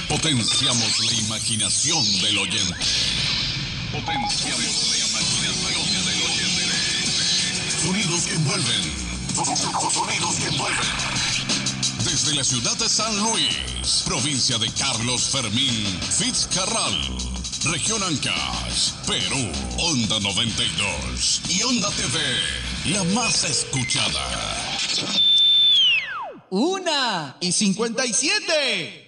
Potenciamos la imaginación del oyente. Potenciamos la imaginación del oyente. Sonidos que envuelven. Sonidos que envuelven. Desde la ciudad de San Luis, provincia de Carlos Fermín Fitzcarral, región Ancash, Perú, Onda 92 y Onda TV, la más escuchada. 1:57.